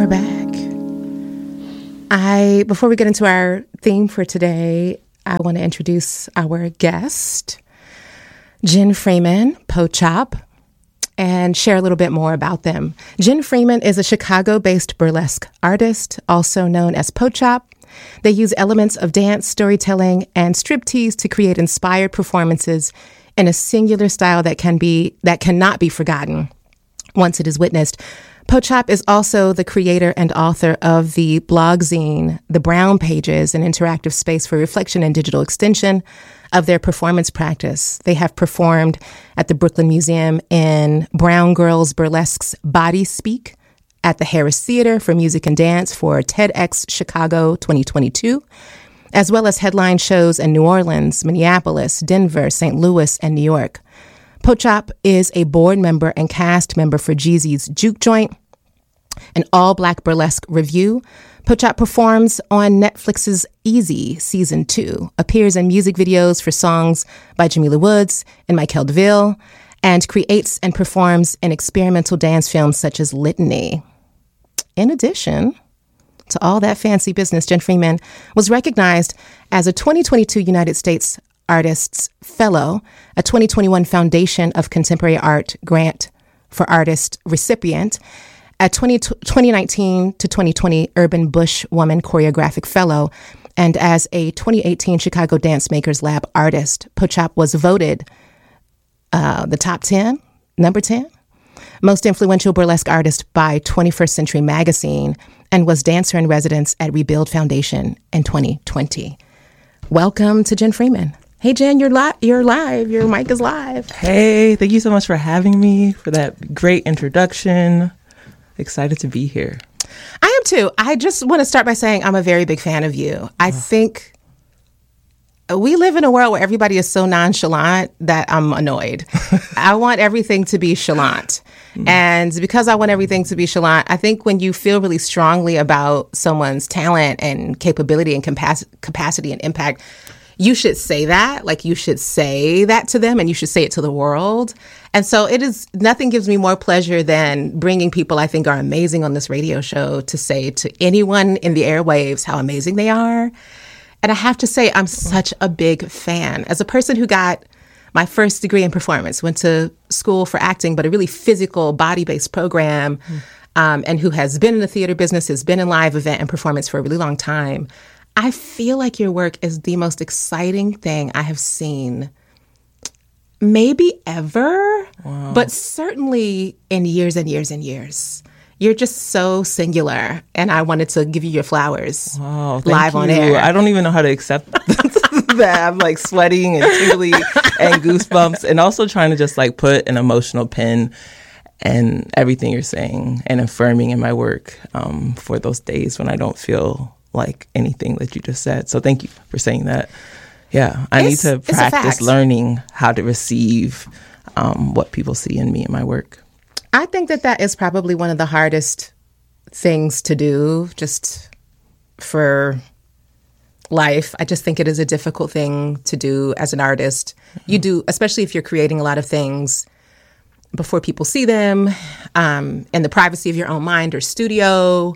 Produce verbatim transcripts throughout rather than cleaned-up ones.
we're back. I before we get into our theme for today, I want to introduce our guest, Jen Freeman, Po-Chop, and share a little bit more about them. Jen Freeman is a Chicago-based burlesque artist, also known as Po-Chop. They use elements of dance, storytelling, and striptease to create inspired performances in a singular style that can be that cannot be forgotten once it is witnessed. Po-Chop is also the creator and author of the blog zine, The Brown Pages, an interactive space for reflection and digital extension of their performance practice. They have performed at the Brooklyn Museum in Brown Girls Burlesque's Body Speak, at the Harris Theater for Music and Dance for TEDx Chicago twenty twenty-two, as well as headline shows in New Orleans, Minneapolis, Denver, Saint Louis, and New York. Po-Chop is a board member and cast member for Jeezy's Juke Joint, an all-black burlesque review. Po-Chop performs on Netflix's Easy Season two, appears in music videos for songs by Jamila Woods and Michael DeVille, and creates and performs in experimental dance films such as Litany. In addition to all that fancy business, Jen Freeman was recognized as a twenty twenty-two United States Artists Fellow, a twenty twenty-one Foundation of Contemporary Art Grant for Artist recipient, a twenty nineteen to twenty twenty Urban Bush Woman Choreographic Fellow, and as a twenty eighteen Chicago Dance Makers Lab artist. Po-Chop was voted uh, the top ten, number ten, most influential burlesque artist by twenty-first Century Magazine, and was dancer in residence at Rebuild Foundation in twenty twenty. Welcome to Jen Freeman. Hey, Jen, you're, li- you're live. Your mic is live. Hey, thank you so much for having me, for that great introduction. Excited to be here. I am too. I just want to start by saying I'm a very big fan of you. I oh. think we live in a world where everybody is so nonchalant that I'm annoyed. I want everything to be chalant. Mm. And because I want everything to be chalant, I think when you feel really strongly about someone's talent and capability and capac- capacity and impact, you should say that. Like, you should say that to them, and you should say it to the world. And so it is, nothing gives me more pleasure than bringing people I think are amazing on this radio show to say to anyone in the airwaves how amazing they are. And I have to say, I'm such a big fan. As a person who got my first degree in performance, went to school for acting, but a really physical, body-based program, mm. um, and who has been in the theater business, has been in live event and performance for a really long time, I feel like your work is the most exciting thing I have seen maybe ever, wow. but certainly in years and years and years. You're just so singular, and I wanted to give you your flowers wow, live you. on air. I don't even know how to accept that. I'm like sweating and tingly and goosebumps, and also trying to just like put an emotional pin and everything you're saying and affirming in my work um, for those days when I don't feel like anything that you just said. So thank you for saying that. Yeah, I it's, need to practice learning how to receive um, what people see in me and my work. I think that that is probably one of the hardest things to do just for life. I just think it is a difficult thing to do as an artist. Mm-hmm. You do, especially if you're creating a lot of things before people see them, um, in the privacy of your own mind or studio.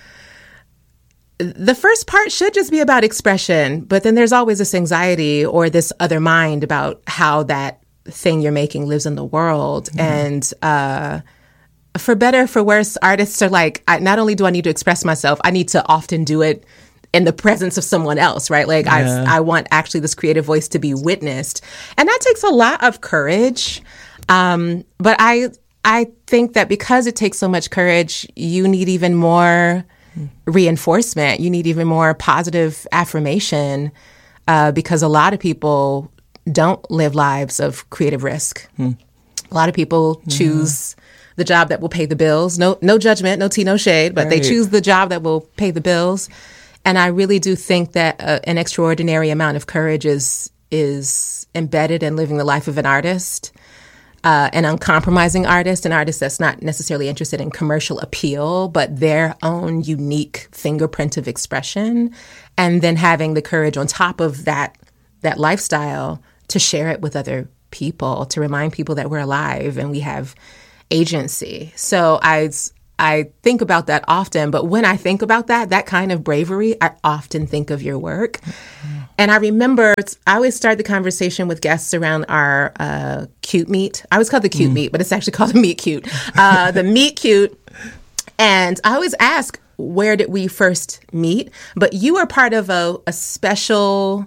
The first part should just be about expression, but then there's always this anxiety or this other mind about how that thing you're making lives in the world. Mm-hmm. And uh, for better, for worse, artists are like, I, not only do I need to express myself, I need to often do it in the presence of someone else, right? Like yeah. I, I want actually this creative voice to be witnessed. And that takes a lot of courage. Um, but I, I think that because it takes so much courage, you need even more reinforcement. You need even more positive affirmation uh, because a lot of people don't live lives of creative risk. Hmm. A lot of people choose mm. the job that will pay the bills. No, no judgment, no tea, no shade, but right. they choose the job that will pay the bills. And I really do think that uh, an extraordinary amount of courage is is embedded in living the life of an artist. Uh, an uncompromising artist, an artist that's not necessarily interested in commercial appeal, but their own unique fingerprint of expression, and then having the courage on top of that that lifestyle to share it with other people, to remind people that we're alive and we have agency. So I, I think about that often, but when I think about that, that kind of bravery, I often think of your work. Mm-hmm. And I remember, I always start the conversation with guests around our uh, cute meet. I always call it the cute mm. meet, but it's actually called the meet cute. Uh, the meet cute. And I always ask, where did we first meet? But you are part of a, a special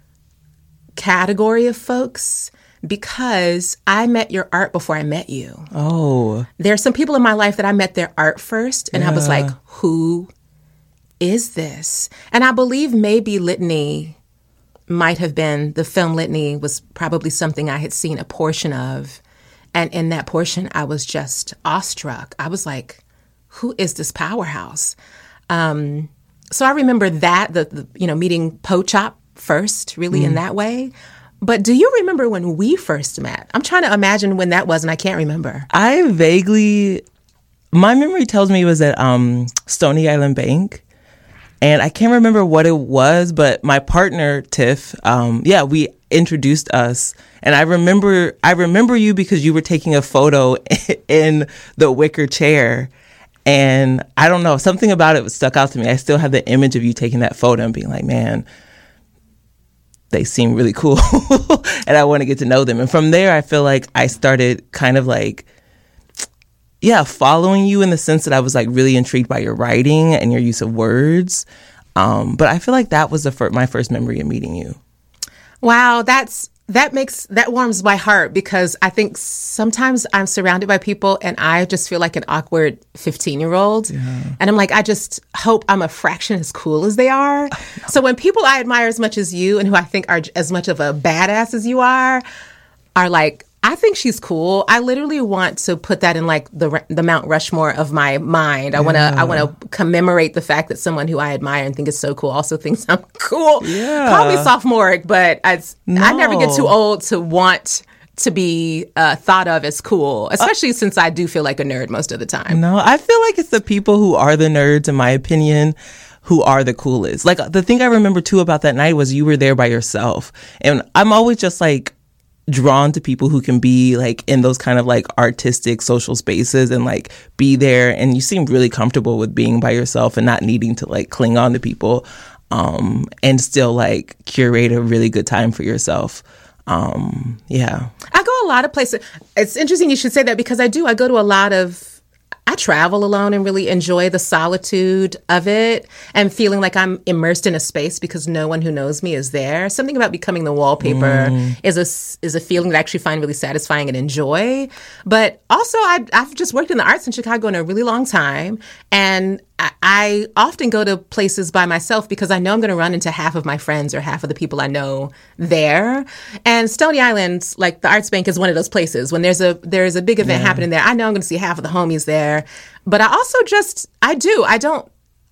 category of folks because I met your art before I met you. Oh. There are some people in my life that I met their art first, and yeah. I was like, who is this? And I believe maybe Litany might have been, the film Litany was probably something I had seen a portion of. And in that portion, I was just awestruck. I was like, who is this powerhouse? Um, so I remember that, the, the you know, meeting Po Chop first, really mm. in that way. But do you remember when we first met? I'm trying to imagine when that was, and I can't remember. I vaguely, my memory tells me it was at um, Stony Island Bank. And I can't remember what it was, but my partner, Tiff, um, yeah, we introduced us. And I remember, I remember you because you were taking a photo in the wicker chair. And I don't know, something about it stuck out to me. I still have the image of you taking that photo and being like, man, they seem really cool. And I want to get to know them. And from there, I feel like I started kind of like, yeah, following you in the sense that I was like really intrigued by your writing and your use of words. Um, but I feel like that was the fir- my first memory of meeting you. Wow, that's that makes that warms my heart because I think sometimes I'm surrounded by people and I just feel like an awkward fifteen-year-old. Yeah. And I'm like, I just hope I'm a fraction as cool as they are. So when people I admire as much as you and who I think are as much of a badass as you are, are like, I think she's cool. I literally want to put that in like the the Mount Rushmore of my mind. I yeah. want to I want to commemorate the fact that someone who I admire and think is so cool also thinks I'm cool. Yeah. Call me sophomoric, but I, no. I never get too old to want to be uh, thought of as cool, especially uh, since I do feel like a nerd most of the time. No, I feel like it's the people who are the nerds, in my opinion, who are the coolest. Like the thing I remember too about that night was you were there by yourself. And I'm always just like, drawn to people who can be like in those kind of like artistic social spaces and like be there, and you seem really comfortable with being by yourself and not needing to like cling on to people, um and still like curate a really good time for yourself. Um yeah, I go a lot of places. It's interesting you should say that because I do I go to a lot of I travel alone and really enjoy the solitude of it and feeling like I'm immersed in a space because no one who knows me is there. Something about becoming the wallpaper mm. is a is a feeling that I actually find really satisfying and enjoy. But also, I, I've just worked in the arts in Chicago in a really long time, and I, I often go to places by myself because I know I'm going to run into half of my friends or half of the people I know there. And Stony Island, like the Arts Bank, is one of those places. When there's a there's a big event yeah. happening there, I know I'm going to see half of the homies there. But I also just, I do, I don't,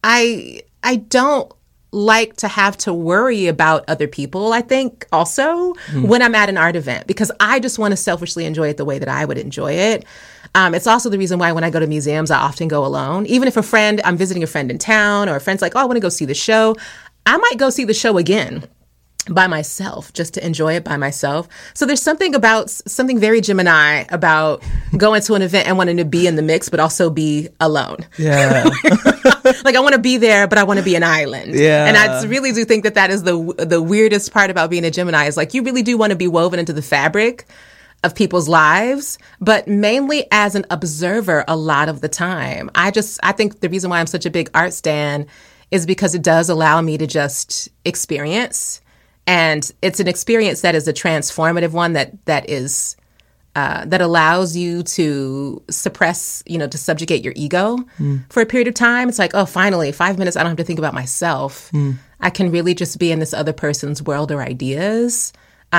I, I don't like to have to worry about other people, I think, also, mm. when I'm at an art event, because I just want to selfishly enjoy it the way that I would enjoy it. Um, it's also the reason why when I go to museums, I often go alone. Even if a friend, I'm visiting a friend in town, or a friend's like, oh, I want to go see the show, I might go see the show again by myself, just to enjoy it by myself. So there's something about, something very Gemini about going to an event and wanting to be in the mix, but also be alone. Yeah. Like I want to be there, but I want to be an island. Yeah. And I really do think that that is the the weirdest part about being a Gemini is like, you really do want to be woven into the fabric of people's lives, but mainly as an observer a lot of the time. I just, I think the reason why I'm such a big art stan is because it does allow me to just experience. And it's an experience that is a transformative one that that is uh, that allows you to suppress, you know, to subjugate your ego mm. for a period of time. It's like, oh, finally, five minutes, I don't have to think about myself. Mm. I can really just be in this other person's world or ideas,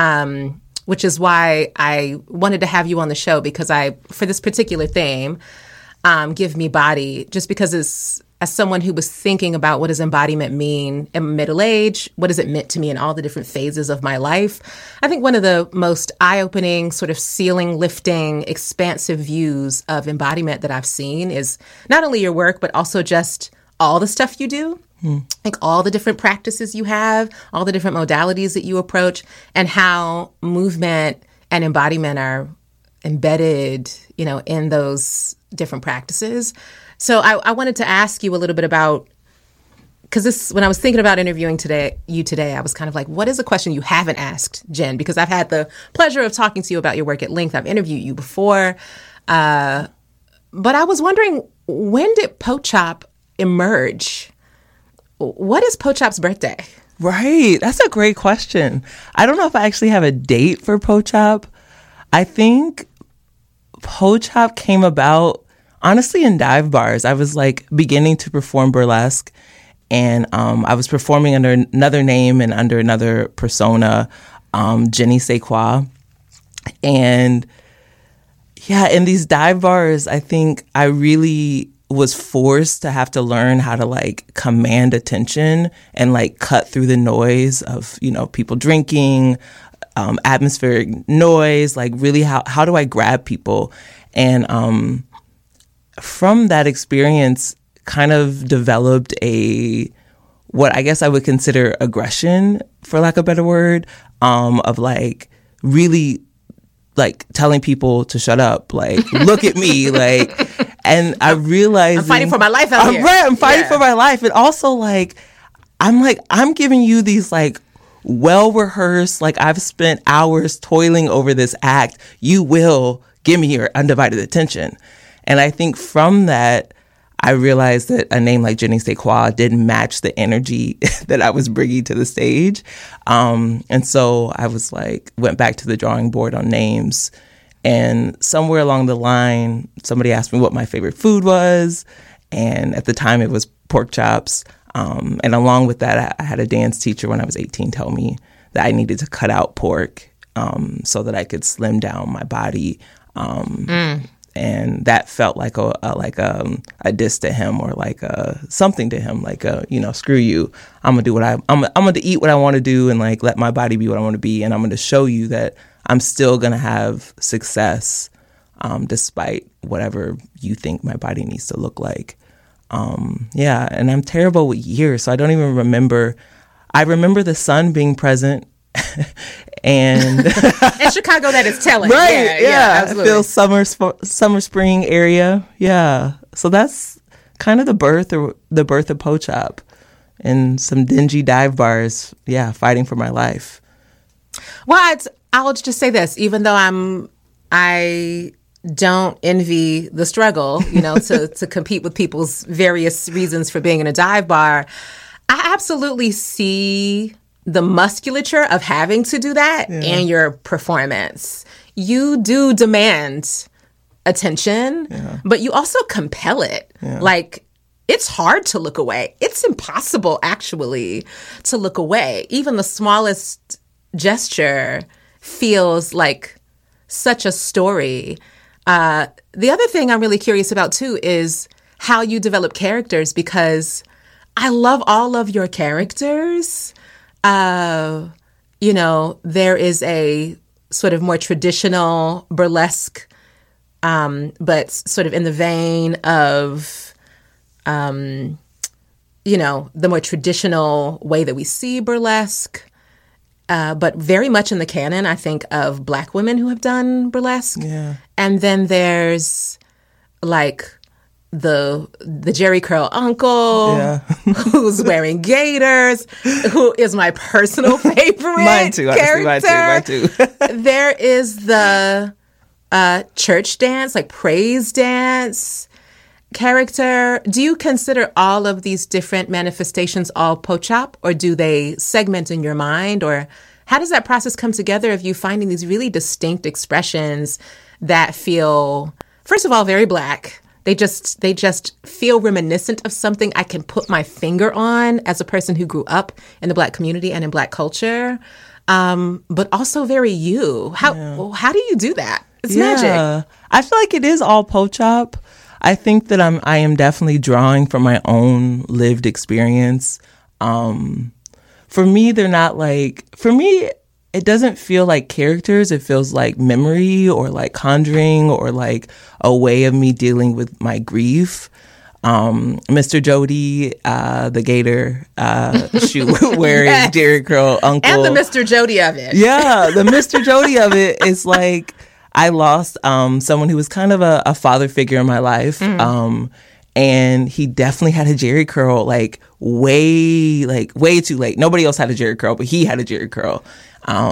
um, which is why I wanted to have you on the show because I, for this particular theme, um, Give Me Body, just because it's, as someone who was thinking about what does embodiment mean in middle age, what does it mean to me in all the different phases of my life, I think one of the most eye-opening, sort of ceiling-lifting, expansive views of embodiment that I've seen is not only your work, but also just all the stuff you do, hmm. like all the different practices you have, all the different modalities that you approach, and how movement and embodiment are embedded, you know, in those different practices. So I, I wanted to ask you a little bit about, because this, when I was thinking about interviewing today, you today, I was kind of like, what is a question you haven't asked, Jen? Because I've had the pleasure of talking to you about your work at length. I've interviewed you before. Uh, but I was wondering, when did Pochop emerge? What is Pochop's birthday? Right. That's a great question. I don't know if I actually have a date for Pochop. I think Pochop came about, honestly, in dive bars. I was like beginning to perform burlesque, and um, I was performing under another name and under another persona, um, Jenny Sequa. And yeah, in these dive bars, I think I really was forced to have to learn how to like command attention and like cut through the noise of, you know, people drinking, um, atmospheric noise, like really how, how do I grab people? And um, from that experience kind of developed a, what I guess I would consider aggression, for lack of a better word, um, of like really like telling people to shut up, like, look at me, like, and I realized I'm fighting for my life out I'm, here. Right, I'm fighting yeah. for my life. And also like, I'm like, I'm giving you these like well-rehearsed, like I've spent hours toiling over this act. You will give me your undivided attention. And I think from that, I realized that a name like Jenny Sequa didn't match the energy that I was bringing to the stage. Um, and so I was like, went back to the drawing board on names. And somewhere along the line, somebody asked me what my favorite food was. And at the time, it was pork chops. Um, and along with that, I had a dance teacher when I was eighteen tell me that I needed to cut out pork um, so that I could slim down my body. Um, mm. And that felt like a, a like a, a diss to him, or like a, something to him, like a, you know, screw you. I'm gonna do what I I'm I'm gonna eat what I want to do, and like let my body be what I want to be, and I'm gonna show you that I'm still gonna have success um, despite whatever you think my body needs to look like. Um, yeah, and I'm terrible with years, so I don't even remember. I remember the sun being present. And in Chicago, that is telling. Right, yeah, yeah, yeah absolutely. I feel summer, sp- summer, spring area. Yeah, so that's kind of the birth or the birth of Pochop, in some dingy dive bars. Yeah, fighting for my life. Well, it's, I'll just say this: even though I'm, I don't envy the struggle, you know, to to compete with people's various reasons for being in a dive bar, I absolutely see the musculature of having to do that yeah. and your performance. You do demand attention, yeah. but you also compel it. Yeah. Like, it's hard to look away. It's impossible, actually, to look away. Even the smallest gesture feels like such a story. Uh, the other thing I'm really curious about, too, is how you develop characters, because I love all of your characters. Uh, you know, there is a sort of more traditional burlesque, um, but sort of in the vein of, um, you know, the more traditional way that we see burlesque, uh, but very much in the canon, I think, of Black women who have done burlesque. Yeah. And then there's like the the Jerry Curl uncle yeah. who's wearing gaiters, who is my personal favorite mine too, character. Mine too, mine too. There is the uh, church dance, like praise dance character. Do you consider all of these different manifestations all Pochop, or do they segment in your mind? Or how does that process come together of you finding these really distinct expressions that feel, first of all, very Black? They just they just feel reminiscent of something I can put my finger on as a person who grew up in the Black community and in Black culture, um, but also very you. How yeah. how do you do that? It's yeah. magic. I feel like it is all Pochop. I think that I'm I am definitely drawing from my own lived experience. Um, for me, they're not like for me. It doesn't feel like characters. It feels like memory, or like conjuring, or like a way of me dealing with my grief. Um, Mister Jody, uh, the gator, uh, shoe wearing yes. Jerry Curl uncle. And the Mister Jody of it. Yeah, the Mister Jody of it is like, I lost um, someone who was kind of a, a father figure in my life. Mm. Um, and he definitely had a Jerry curl, like way, like way too late. Nobody else had a Jerry curl, but he had a Jerry curl. Um,